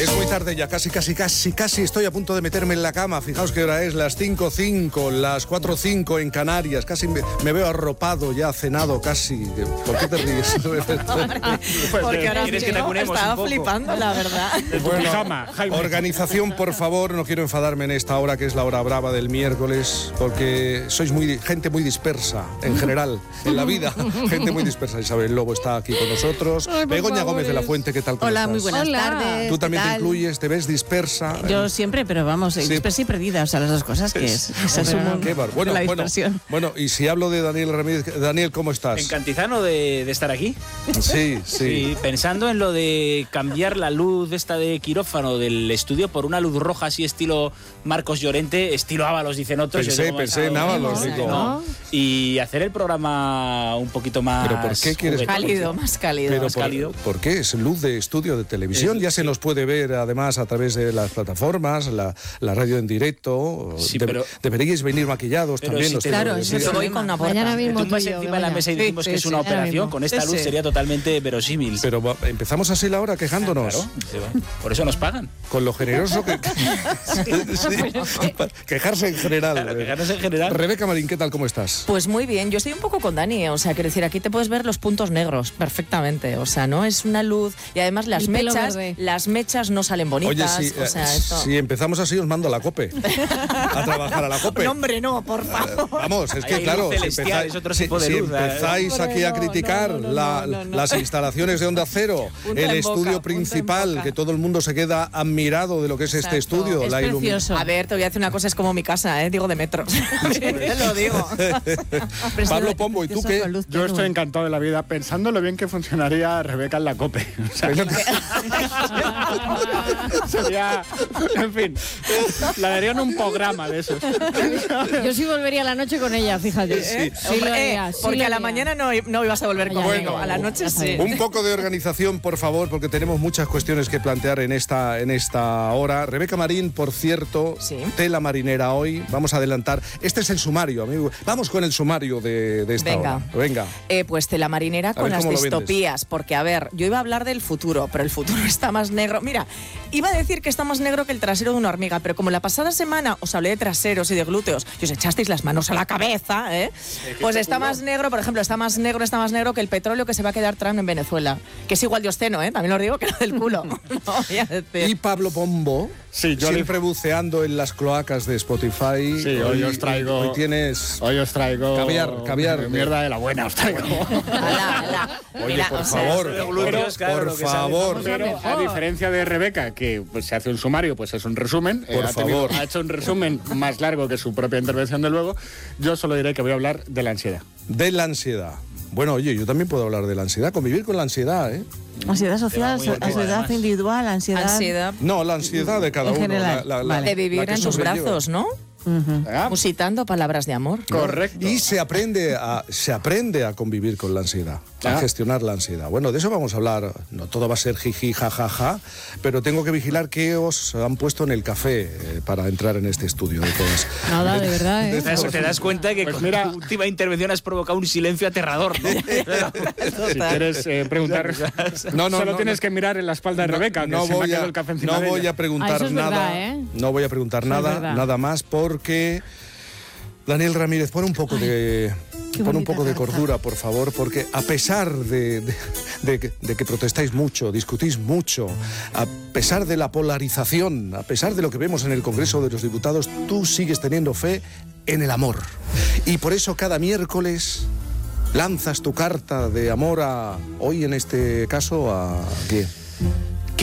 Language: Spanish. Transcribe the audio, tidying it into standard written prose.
Es muy tarde ya, casi estoy a punto de meterme en la cama. Fijaos que hora es, las 5:05, las 4:05 en Canarias. Casi me veo arropado, ya cenado casi. ¿Por qué te ríes? Porque ahora ¿Quieres que te acunemos estaba un poco? flipando, la verdad. Bueno, organización, por favor, no quiero enfadarme en esta hora, que es la hora brava del miércoles, porque sois gente muy dispersa, en general, en la vida. Gente muy dispersa. Isabel Lobo está aquí con nosotros. Begoña Gómez de la Fuente, ¿qué tal? ¿Cómo Hola, estás? muy buenas tardes. Tú también te incluyes, te ves dispersa. Yo siempre, pero vamos, Sí. dispersa y perdida, o sea, las dos cosas que es un mundo. Qué bar. La dispersión. Bueno, y si hablo de Daniel Ramírez, Daniel, ¿cómo estás? Encantizano de estar aquí. Sí. Sí, pensando en lo de cambiar la luz esta de quirófano del estudio por una luz roja así estilo Marcos Llorente, estilo Ábalos, dicen otros. Pensé en Ábalos, digo. ¿no? Y hacer el programa un poquito más... ¿Pero por qué quieres? Cálido, más cálido. Pero más cálido. ¿Por qué? Es luz de estudio de televisión. Ya se nos puede ver además a través de las plataformas, la radio en directo. Sí, pero... Deberíais venir maquillados Pero también. si los te- Claro, televidentes. eso voy con una puerta. Mañana Te mismo tumbas tú y yo, encima de la Begoña. mesa y decimos que es una Sí, ahora operación. mismo. Con esta Sí, luz sí. sería totalmente verosímil. Pero empezamos así la hora quejándonos. Claro, sí, bueno, por eso nos pagan. Con lo generoso que... Sí, quejarse en general. Claro, quejarnos en general. Rebeca Marín, ¿qué tal? ¿Cómo estás? Pues muy bien, yo estoy un poco con Dani, o sea, quiero decir, aquí te puedes ver los puntos negros perfectamente, o sea, ¿no? Es una luz y además El pelo verde. las mechas no salen bonitas, Oye, o sea, esto... si empezamos así os mando a la COPE. A trabajar a la COPE. No, hombre, no, por favor. Vamos, es que Hay claro, luz celestial, es otro tipo de si luz, empezáis Hombre, aquí a no, criticar no, las instalaciones de Onda Cero, Punta el en estudio boca, punta en principal, boca. que todo el mundo se queda admirado de lo que es este Exacto. estudio, Es la precioso. A ver, te voy a decir una cosa, es como mi casa, digo de metros. Te lo digo. Pablo Pombo, ¿y tú qué? Yo estoy encantado de la vida pensando lo bien que funcionaría Rebeca en la COPE. O sea, sería, en fin, le darían un programa de esos. Yo sí volvería a la noche con ella, fíjate. Sí lo haría, sí Porque lo a la haría. mañana no ibas a volver Ya, conmigo, ya, a la ya, noche ya sí. sabía. Un poco de organización, por favor, porque tenemos muchas cuestiones que plantear en esta hora. Rebeca Marín, por cierto, Sí. tela marinera hoy. Vamos a adelantar. Este es el sumario, amigo. Vamos con el sumario de esta Venga. hora. Venga. Pues tela marinera ver con las cómo lo vendes. distopías, porque a ver, yo iba a hablar del futuro, pero el futuro está más negro. Mira, iba a decir que está más negro que el trasero de una hormiga, pero como la pasada semana os hablé de traseros y de glúteos y os echasteis las manos a la cabeza, pues está más negro, por ejemplo, está más negro que el petróleo que se va a quedar Trump en Venezuela, que es igual de obsceno, también os digo que lo del culo. No voy a decir. Y Pablo Pombo, Sí, yo siempre buceando en las cloacas de Spotify. Sí, hoy os traigo... Hoy tienes... Hoy os traigo... Caviar. Mierda de la buena os traigo. Oye, Mira, por o sea, favor, de glúteos, claro, por lo que sale. favor. Pero a diferencia de Rebeca, que pues, se hace un sumario, pues es un resumen. Por favor. Ha hecho un resumen más largo que su propia intervención de luego. Yo solo diré que voy a hablar de la ansiedad. De la ansiedad. Bueno, oye, yo también puedo hablar de la ansiedad, convivir con la ansiedad, ¿eh? Ansiedad social, muy antiguo, ansiedad además. individual, ansiedad No, la ansiedad de cada En uno. general, vale. de vivir la que en tus sobrelleva. brazos, ¿no? ¿Ah? Musitando palabras de amor. Correcto. Y se aprende a convivir con la ansiedad, a gestionar la ansiedad. Bueno, de eso vamos a hablar. No todo va a ser jiji, jajaja, pero tengo que vigilar qué os han puesto en el café para entrar en este estudio. De todas. Nada, de verdad, ¿eh? Te das cuenta que Pues con mira- tu última intervención has provocado un silencio aterrador, ¿no? Si quieres preguntar, solo tienes que mirar en la espalda de Rebeca, que no se me ha voy quedado a, el café encima no de voy ella. a preguntar Eso es nada. verdad, ¿eh? No voy a preguntar Eso es nada, verdad. nada más, porque Daniel Ramírez, pon un poco de bonita tarta. cordura, por favor, porque a pesar de que protestáis mucho, discutís mucho, a pesar de la polarización, a pesar de lo que vemos en el Congreso de los Diputados, tú sigues teniendo fe en el amor. Y por eso cada miércoles lanzas tu carta de amor hoy en este caso, ¿a qué?